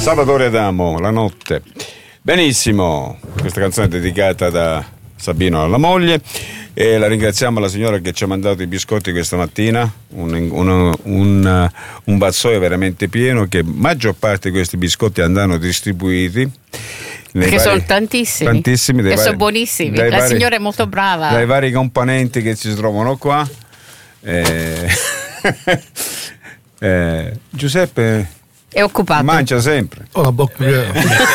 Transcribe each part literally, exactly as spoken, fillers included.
Salvatore Adamo, La notte. Benissimo, questa canzone è dedicata da Sabino alla moglie e la ringraziamo la signora che ci ha mandato i biscotti questa mattina, un, un, un, un vassoio veramente pieno, che maggior parte di questi biscotti andranno distribuiti. Che vari, sono tantissimi, tantissimi che vari, sono buonissimi, la vari, signora è molto brava. Dai vari componenti che si trovano qua. Eh, eh, Giuseppe è occupato. Mangia sempre. Ho la bocca piena.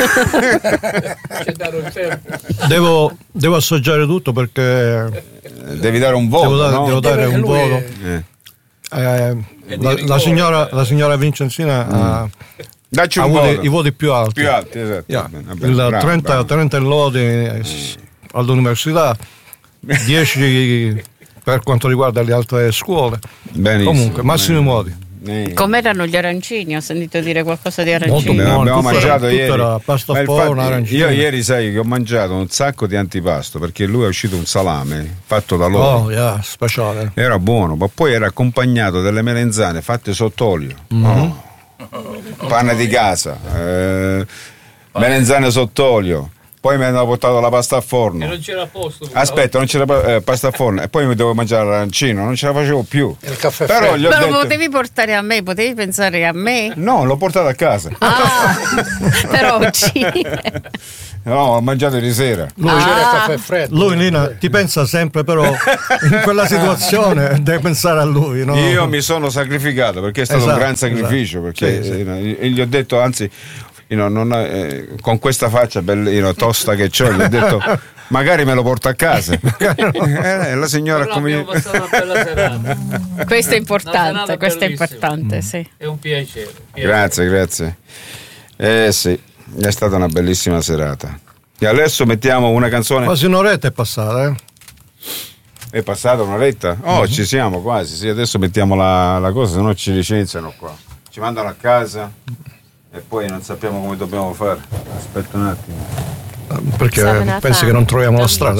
devo, devo assaggiare tutto perché devi dare un voto. Devo dare, no? devo dare un voto. Eh. Eh, la, la, signora, la signora Vincenzina mm. ha, Dacci ha un avuto voto. i voti più alti. Più alti, esatto. Yeah. Vabbè, Il bravo, trenta, bravo. trenta lodi mm. all'università, dieci per quanto riguarda le altre scuole. Benissimo, comunque massimi modi. Com'erano gli arancini? Ho sentito dire qualcosa di arancini. Molto abbiamo buono, mangiato tutto ieri. era pasta Ma forno, infatti, arancini. io ieri sai che ho mangiato un sacco di antipasto perché lui è uscito un salame fatto da loro. Oh, yeah, speciale. Era buono, ma poi era accompagnato delle melenzane fatte sott'olio. Mm-hmm. Oh. Panne di casa, eh, melenzane sott'olio. Poi mi hanno portato la pasta a forno. E non c'era a posto. Aspetta, non c'era eh, pasta a forno. E poi mi dovevo mangiare l'arancino, non ce la facevo più. Il caffè Però, freddo. gli ho Però detto... potevi portare a me, potevi pensare a me. No, l'ho portato a casa. Ah, per oggi. No, ho mangiato ieri sera. Lui, Ah. c'era caffè freddo. Lui, Lina, ti pensa sempre, però in quella situazione devi pensare a lui. No? Io mi sono sacrificato perché è stato Esatto, un gran sacrificio. esatto. Perché Sì, sì. eh, e gli ho detto, anzi, you know, non, eh, con questa faccia bella, you know, tosta che ho, gli ho detto magari me lo porto a casa. eh, la signora Però come abbiamo passato una bella serata. Questo è Una importante, serata questo è bellissima. importante, sì. È un piacere. piacere. Grazie, grazie. Eh sì, è stata una bellissima serata. E adesso mettiamo una canzone. Quasi un'oretta è passata, eh? È passata un'oretta? Oh, mm-hmm. Ci siamo quasi. Sì, adesso mettiamo la, la cosa, se no ci licenziano qua. Ci mandano a casa e poi non sappiamo come dobbiamo fare. Aspetta un attimo. Perché pensi che non troviamo la strada?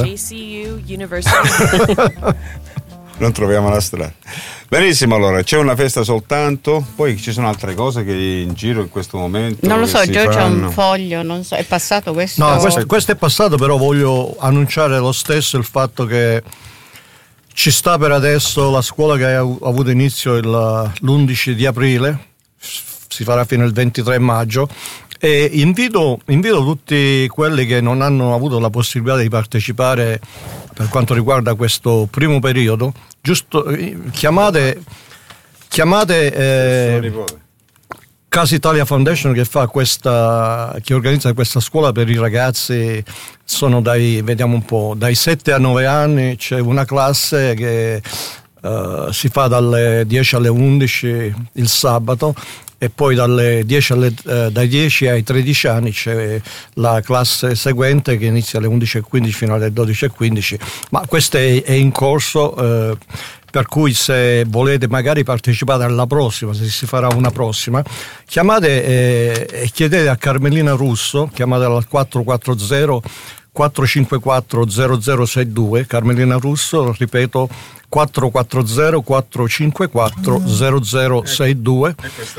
Non troviamo la strada. Benissimo, allora c'è una festa soltanto, poi ci sono altre cose che in giro in questo momento. Non lo so, Giorgio ha fanno. un foglio, non so, è passato questo? No, questo, questo è passato, però voglio annunciare lo stesso il fatto che ci sta per adesso la scuola che ha avuto inizio il, l'undici di aprile, si farà fino al ventitré maggio. E invito, invito tutti quelli che non hanno avuto la possibilità di partecipare per quanto riguarda questo primo periodo, giusto chiamate chiamate eh, Casa Italia Foundation che fa questa, che organizza questa scuola per i ragazzi. Sono dai, vediamo un po', dai sette a nove anni. C'è una classe che uh, si fa dalle dieci alle undici il sabato. E poi dalle dieci alle, eh, dai dieci ai tredici anni c'è la classe seguente che inizia alle undici e quindici fino alle dodici e quindici, ma questo è, è in corso, eh, per cui se volete magari partecipare alla prossima, se si farà una prossima, chiamate eh, e chiedete a Carmelina Russo, chiamatela al quattro quattro zero quattro cinque quattro zero zero sei due, Carmelina Russo, ripeto, quattro quattro zero quattro cinque quattro zero zero sei due.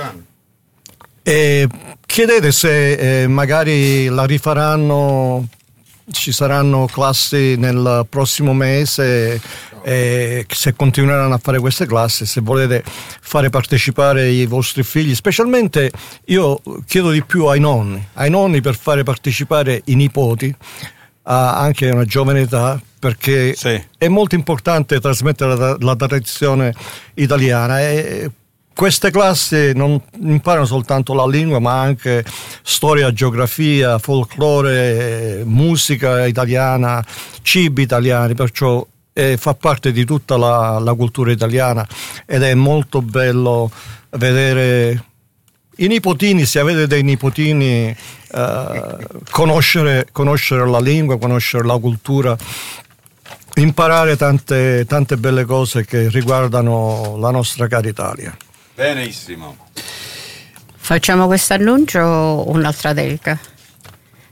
E chiedete se eh, magari la rifaranno, ci saranno classi nel prossimo mese, eh, se continueranno a fare queste classi, se volete fare partecipare i vostri figli, specialmente io chiedo di più ai nonni, ai nonni per fare partecipare i nipoti a anche una giovane età, perché sì. È molto importante trasmettere la, la tradizione italiana e queste classi non imparano soltanto la lingua ma anche storia, geografia, folklore, musica italiana, cibi italiani, perciò eh, fa parte di tutta la, la cultura italiana ed è molto bello vedere i nipotini, se avete dei nipotini, eh, conoscere, conoscere la lingua, conoscere la cultura, imparare tante, tante belle cose che riguardano la nostra cara Italia. Benissimo. Facciamo questo annuncio o un'altra dedica?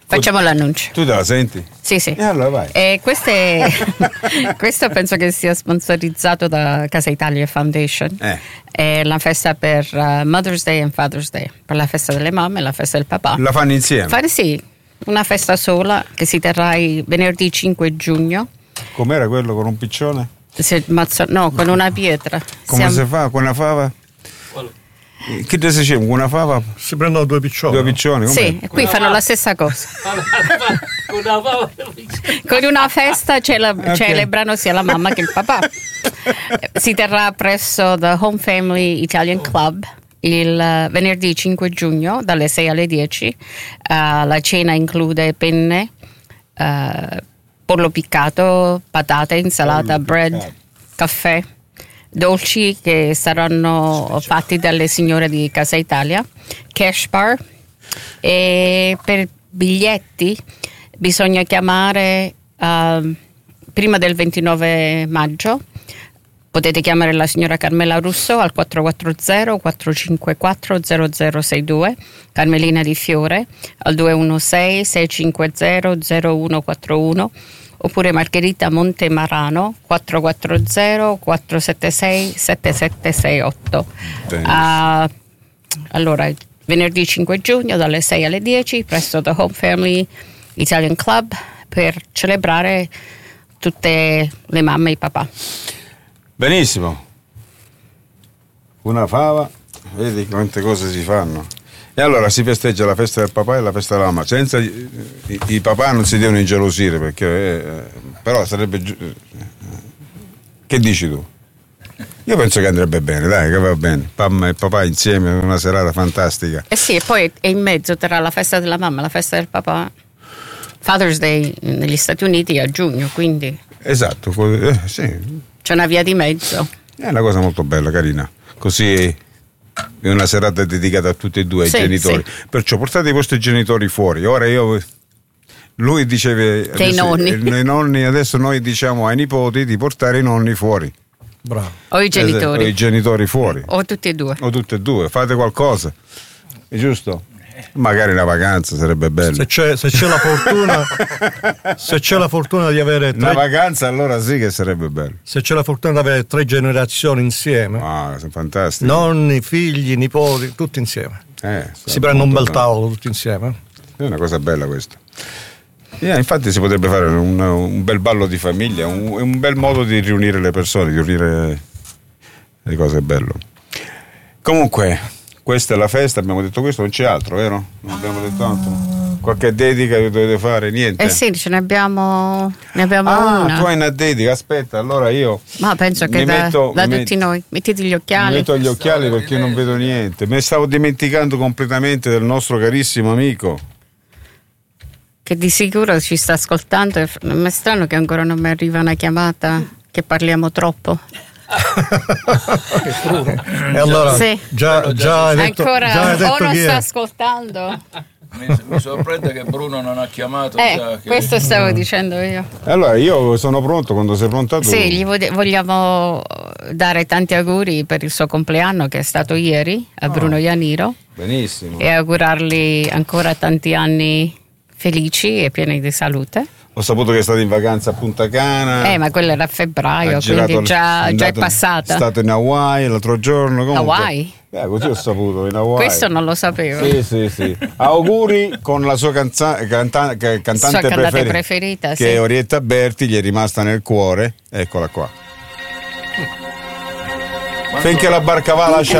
Facciamo l'annuncio. Tu te la senti? Sì, sì. E allora vai. E queste, questo penso che sia sponsorizzato da Casa Italia Foundation. Eh. È la festa per uh, Mother's Day e Father's Day, per la festa delle mamme e la festa del papà. La fanno insieme? Fare sì, una festa sola che si terrà il venerdì cinque giugno. Com'era quello con un piccione? Se mazzo- no, con una pietra. Come Siamo- si fa con una fava? Quello. Che te si con una fava? Si prendono due piccioni. Due piccioni? Com'è? Sì, e qui fanno la stessa cosa. Una fava. Con una festa cele- Ok. celebrano sia la mamma che il papà. Si terrà presso The Home Family Italian Club il eh, venerdì cinque giugno dalle sei alle dieci. Eh, la cena include penne, eh, pollo piccato, patate, insalata, Pollo bread, piccato. caffè, dolci che saranno fatti dalle signore di Casa Italia, cash bar, e per biglietti bisogna chiamare uh, prima del ventinove maggio. Potete chiamare la signora Carmela Russo al quattro quattro zero quattro cinque quattro zero zero sei due, Carmelina Di Fiore al due uno sei sei cinque zero zero uno quattro uno, oppure Margherita Montemarano quattro quattro zero quattro sette sei sette sette sei otto. Uh, allora, venerdì cinque giugno dalle sei alle dieci presso The Home Family Italian Club per celebrare tutte le mamme e i papà. Benissimo. Una fava, vedi quante cose si fanno. E allora si festeggia la festa del papà e la festa della mamma. Senza i, i, i papà non si devono ingelosire, perché eh, però sarebbe giu- che dici tu? Io penso che andrebbe bene, dai, che va bene. Mamma e papà insieme, una serata fantastica. Eh sì, e poi è in mezzo tra la festa della mamma e la festa del papà. Father's Day negli Stati Uniti è a giugno, quindi Esatto, co- eh, sì. c'è una via di mezzo. È una cosa molto bella, carina. Così è una serata dedicata a tutti e due, Sì, ai genitori. sì. Perciò portate i vostri genitori fuori. Ora io. Lui diceva. Dei nonni. I nonni, adesso noi diciamo ai nipoti di portare i nonni fuori. Bravo. O i O genitori. i genitori fuori. O tutti e due. O tutti e due. Fate qualcosa. È giusto? Magari una vacanza sarebbe bello. Se c'è, se c'è la fortuna se c'è la fortuna di avere Una tre, vacanza allora sì che sarebbe bello. se c'è la fortuna di avere tre generazioni insieme, Ah, sono fantastico. nonni, figli, nipoti, tutti insieme. Eh, Si prende un bel molto- tavolo tutti insieme. È una cosa bella questa. Eh, infatti si potrebbe fare un, un bel ballo di famiglia, un, un bel modo di riunire le persone, di riunire le cose belle. Comunque, questa è la festa, abbiamo detto questo, non c'è altro, vero? Non abbiamo detto altro. Qualche dedica che dovete fare? Niente. Eh sì, ce ne abbiamo, ne abbiamo Ah, una. tu hai una dedica, aspetta, allora io Ma penso che mi da, metto- da mi tutti metto- noi. Mettiti gli mi occhiali. metto gli occhiali perché non vedo niente. Me ne stavo dimenticando completamente del nostro carissimo amico. Che di sicuro ci sta ascoltando. È è strano che ancora non mi arriva una chiamata che parliamo troppo. E allora Sì. già, già hai detto, Ancora già hai o detto non chi sta è. ascoltando. Mi, mi sorprende che Bruno non ha chiamato. Eh, già che- questo stavo dicendo io. Allora io sono pronto quando sei pronta tu. Sì, gli vog- vogliamo dare tanti auguri per il suo compleanno che è stato ieri a Bruno Ianiro Benissimo. e augurargli ancora tanti anni felici e pieni di salute. Ho saputo che è stato in vacanza a Punta Cana. Eh, ma quello era a febbraio, Ha girato- quindi già, già è andato- passata. È stato in Hawaii l'altro giorno. Comunque. Hawaii? Eh, così ho saputo, in Hawaii. Questo non lo sapevo. Sì, sì, sì. Auguri con la sua canza- canta- ca- cantante, Sua cantante preferi- preferita, che sì. è Orietta Berti, gli è rimasta nel cuore. Eccola qua. Quando- Finché la barca va lascia